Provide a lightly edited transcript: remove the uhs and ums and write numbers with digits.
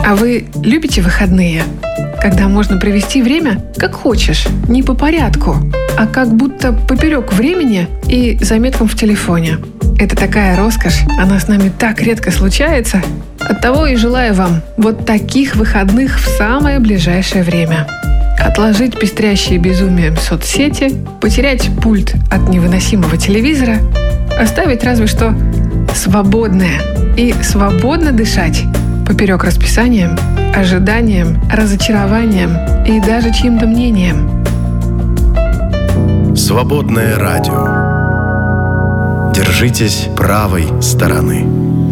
А вы любите выходные, когда можно провести время как хочешь, не по порядку, а как будто поперек времени и заметкам в телефоне? Это такая роскошь, она с нами так редко случается. Оттого и желаю вам вот таких выходных в самое ближайшее время. Отложить пестрящие безумием соцсети, потерять пульт от невыносимого телевизора, оставить разве что свободное и свободно дышать поперек расписанием, ожиданием, разочарованием и даже чьим-то мнением. Свободное радио. Держитесь правой стороны.